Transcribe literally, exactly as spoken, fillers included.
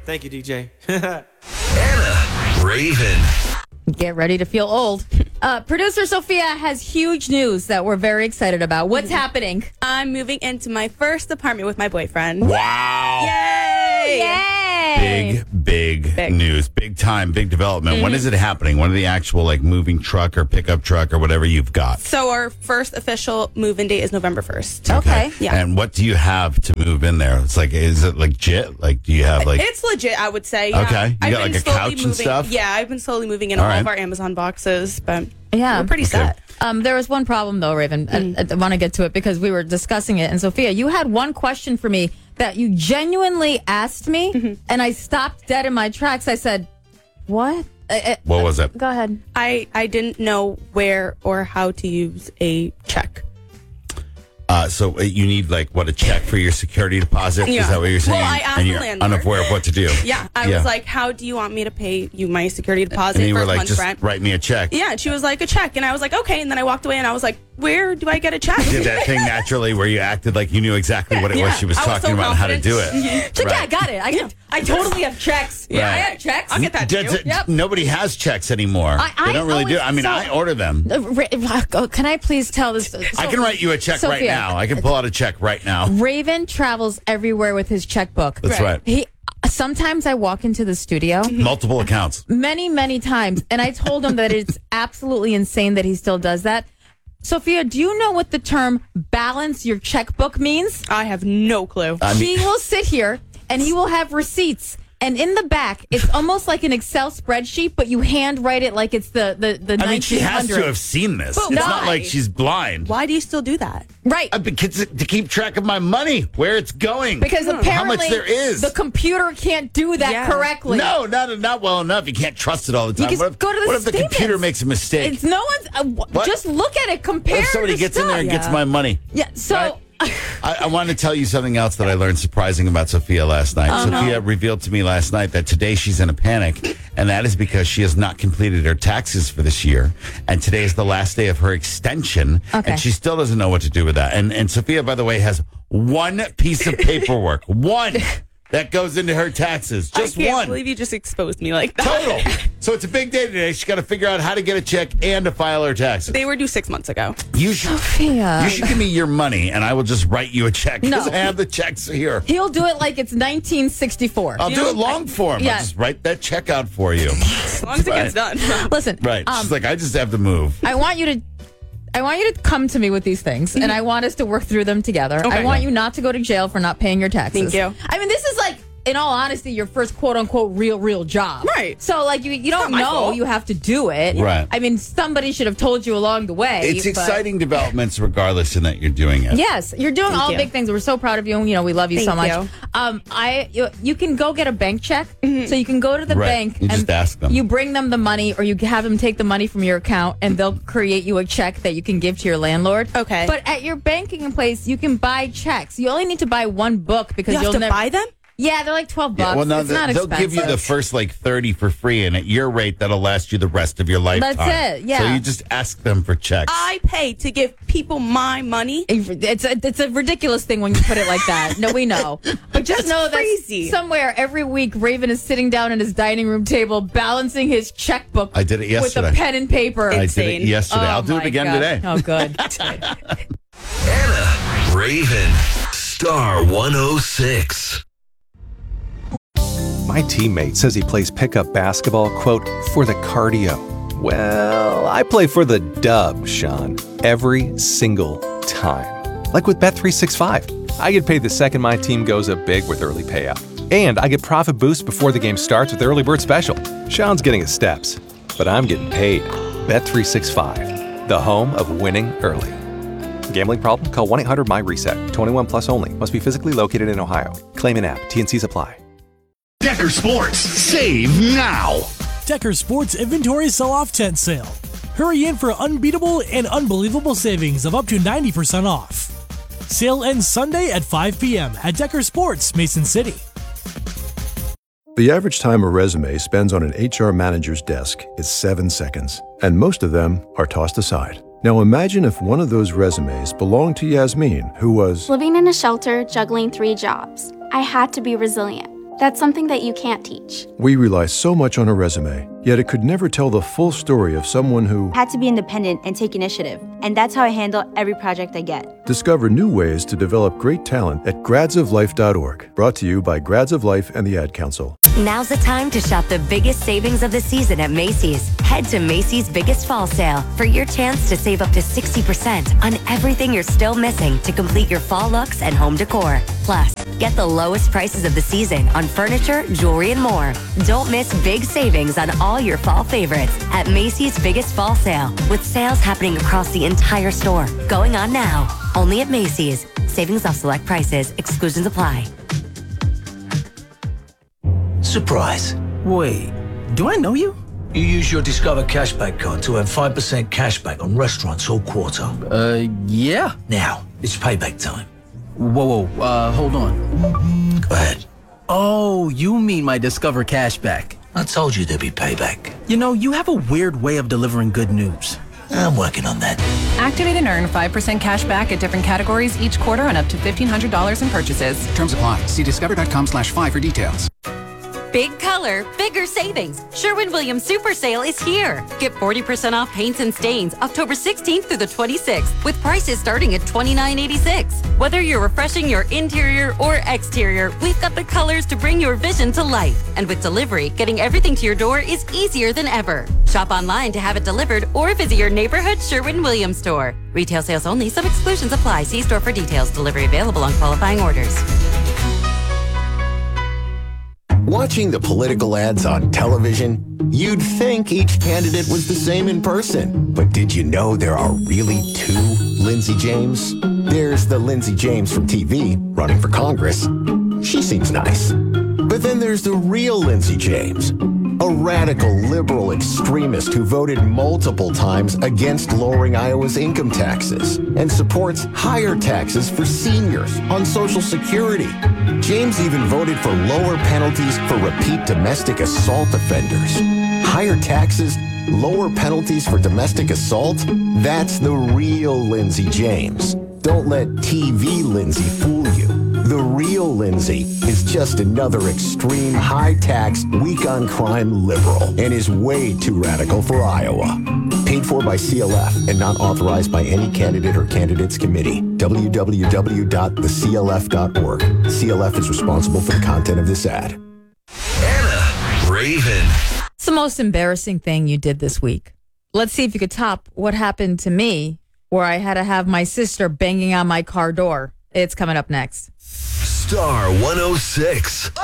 Thank you, D J. Anna Raven. Get ready to feel old. Uh, producer Sophia has huge news that we're very excited about. What's mm-hmm. happening? I'm moving into my first apartment with my boyfriend. Wow. Yay! Yay! Big, big, big news. Big time, big development. Mm-hmm. When is it happening? When are the actual like moving truck or pickup truck or whatever you've got? So our first official move-in date is November first. Okay. Yeah. And what do you have to move in there? It's like, is it legit? Like, do you have like... It's legit, I would say. Yeah. Okay. You I've got been like a slowly couch moving, and stuff? Yeah, I've been slowly moving in all, all right. of our Amazon boxes, but yeah. we're pretty okay. set. Um, there was one problem, though, Raven. Mm. I, I want to get to it because we were discussing it. And, Sophia, you had one question for me that you genuinely asked me, mm-hmm. and I stopped dead in my tracks. I said, what? Uh, what was it? Go ahead. I, I didn't know where or how to use a check. Uh, so you need like what a check for your security deposit? Yeah. Is that what you're saying? Well, I asked and the you're landlord. unaware of what to do. Yeah, I yeah. was like, "How do you want me to pay you my security deposit and you for were like, month's just rent?" write me a check. Yeah, and she was like, "A check," and I was like, "Okay." And then I walked away, and I was like, "Where do I get a check?" You did that thing naturally where you acted like you knew exactly what it yeah, was she was was talking so about and how to do it. Mm-hmm. So, right. yeah, I got it. I get, I totally have checks. Yeah, right. I have checks. I'll get that to you. Yep. Nobody has checks anymore. I, I they don't really do. I mean, so, I order them. Uh, can I please tell this? So, I can write you a check Sophia, right now. I can pull out a check right now. Raven travels everywhere with his checkbook. That's right. He sometimes I walk into the studio, multiple accounts, many, many times, and I told him that it's absolutely insane that he still does that. Sophia, do you know what the term balance your checkbook means? I have no clue. I mean, he will sit here and he will have receipts. And in the back, it's almost like an Excel spreadsheet, but you handwrite it like it's the the the I mean, she has nineteen hundreds. to have seen this. But it's why? not like she's blind. Why do you still do that? Right. Uh, because to keep track of my money, where it's going. Because apparently how much there is. The computer can't do that yeah. correctly. No, not not well enough. You can't trust it all the time. You What if, go to the what if the statements. computer makes a mistake? It's no one's. Uh, What? Just look at it. Compare. What if somebody the gets stuff? in there and Yeah. gets my money? Yeah. So. Right? I, I wanted to tell you something else that I learned surprising about Sophia last night. Oh, Sophia no. revealed to me last night that today she's in a panic, and that is because she has not completed her taxes for this year. And today is the last day of her extension, Okay. and she still doesn't know what to do with that. And, and Sophia, by the way, has one piece of paperwork, one that goes into her taxes. Just I can't one. believe you just exposed me like that. Total. So it's a big day today. She's got to figure out how to get a check and to file her taxes. They were due six months ago. You should, Sophia. you should give me your money, and I will just write you a check because No. I have the checks here. He'll do it like it's nineteen sixty-four. I'll do it long form. Yeah. I'll just write that check out for you. As long as it gets done. Listen. Right. Um, She's like, I just have to move. I want you to. I want you to come to me with these things, and I want us to work through them together. Okay. I want you not to go to jail for not paying your taxes. Thank you. I mean, this is like, in all honesty, your first quote unquote real, real job. Right. So, like, you you don't not my know fault. you have to do it. Right. I mean, somebody should have told you along the way. It's but- exciting developments regardless in that you're doing it. Yes, you're doing Thank all you. big things. We're so proud of you. You know, we love you so Thank much. you. Um, I you, you can go get a bank check. So you can go to the Right. bank You just and ask them. you bring them the money, or you have them take the money from your account, and they'll create you a check that you can give to your landlord. Okay. But at your banking place, you can buy checks. You only need to buy one book because You have will to never buy them? Yeah, they're like twelve bucks. Yeah, well, no, it's the- not they'll expensive. give you the first like thirty for free, and at your rate, that'll last you the rest of your lifetime. That's it, yeah. So you just ask them for checks. I pay to give people my money. It's a, it's a ridiculous thing when you put it like that. No, we know. But just That's know crazy. that somewhere every week, Raven is sitting down at his dining room table balancing his checkbook. I did it yesterday. With a pen and paper. I did it insane. yesterday. Oh, I'll do it my again God. today. Oh, good. Anna Raven. Star one oh six. My teammate says he plays pickup basketball, quote, for the cardio. Well, I play for the dub, Sean, every single time. Like with Bet three sixty-five. I get paid the second my team goes up big with early payout. And I get profit boosts before the game starts with Early Bird Special. Sean's getting his steps, but I'm getting paid. Bet three sixty-five, the home of winning early. Gambling problem? Call one eight hundred my reset. twenty-one plus only. Must be physically located in Ohio. Claim in app. T N Cs apply. Decker Sports. Save now. Decker Sports Inventory Sell-Off Tent Sale. Hurry in for unbeatable and unbelievable savings of up to ninety percent off. Sale ends Sunday at five p.m. at Decker Sports, Mason City. The average time a resume spends on an H R manager's desk is seven seconds, and most of them are tossed aside. Now imagine if one of those resumes belonged to Yasmin, who was living in a shelter, juggling three jobs. I had to be resilient. That's something that you can't teach. We rely so much on a resume, yet it could never tell the full story of someone who had to be independent and take initiative. And that's how I handle every project I get. Discover new ways to develop great talent at grads of life dot org. Brought to you by Grads of Life and the Ad Council. Now's the time to shop the biggest savings of the season at Macy's. Head to Macy's Biggest Fall Sale for your chance to save up to sixty percent on everything you're still missing to complete your fall looks and home decor. Plus, get the lowest prices of the season on furniture, jewelry, and more. Don't miss big savings on all your fall favorites at Macy's Biggest Fall Sale, with sales happening across the entire store. Going on now. Only at Macy's. Savings off select prices. Exclusions apply. Surprise. Wait, do I know you? You use your Discover Cashback card to earn five percent cashback on restaurants all quarter. Uh, yeah. Now, it's payback time. Whoa, whoa, uh, hold on. Go ahead. Oh, you mean my Discover Cashback. I told you there'd be payback. You know, you have a weird way of delivering good news. I'm working on that. Activate and earn five percent cash back at different categories each quarter on up to fifteen hundred dollars in purchases. Terms apply. See discover.com slash five for details. Big color, bigger savings. Sherwin-Williams Super Sale is here. Get forty percent off paints and stains October sixteenth through the twenty-sixth with prices starting at twenty-nine eighty-six. Whether you're refreshing your interior or exterior, we've got the colors to bring your vision to life. And with delivery, getting everything to your door is easier than ever. Shop online to have it delivered or visit your neighborhood Sherwin-Williams store. Retail sales only. Some exclusions apply. See store for details. Delivery available on qualifying orders. Watching the political ads on television, you'd think each candidate was the same in person. But did you know there are really two Lindsay James? There's the Lindsay James from T V running for Congress. She seems nice. But then there's the real Lindsay James, a radical liberal extremist who voted multiple times against lowering Iowa's income taxes and supports higher taxes for seniors on Social Security. James even voted for lower penalties for repeat domestic assault offenders. Higher taxes, lower penalties for domestic assault? That's the real Lindsay James. Don't let T V Lindsay fool you. The real Lindsay is just another extreme, high-tax, weak-on-crime liberal and is way too radical for Iowa. Paid for by C L F and not authorized by any candidate or candidates committee. w w w dot the c l f dot org. C L F is responsible for the content of this ad. Anna Raven. It's the most embarrassing thing you did this week. Let's see if you could top what happened to me where I had to have my sister banging on my car door. It's coming up next. Star one oh six.